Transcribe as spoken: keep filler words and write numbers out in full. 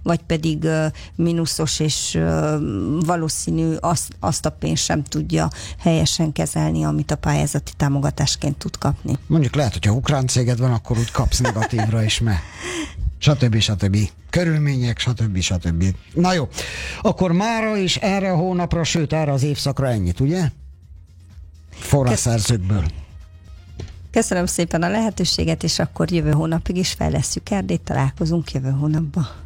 vagy pedig mínuszos, és valószínű azt, azt a pénzt sem tudja helyesen kezelni, amit a pályázati támogatásként tud kapni. Mondjuk lehet, hogyha ukrán céged van, akkor úgy kapsz negatívra is, mert stb. stb. Körülmények, stb. stb. Na jó, akkor mára is erre a hónapra, sőt erre az évszakra ennyit, ugye? Forrásszerzőkből. Köszönöm szépen a lehetőséget, és akkor jövő hónapig is fejlesszük Erdélyt, találkozunk jövő hónapban.